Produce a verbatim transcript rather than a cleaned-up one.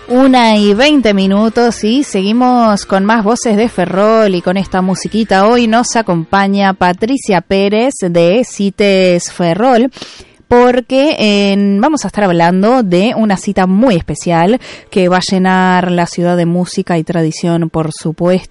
Una y veinte minutos y seguimos con más voces de Ferrol y con esta musiquita. Hoy nos acompaña Patricia Pérez de CITES Ferrol, porque eh, vamos a estar hablando de una cita muy especial que va a llenar la ciudad de música y tradición, por supuesto.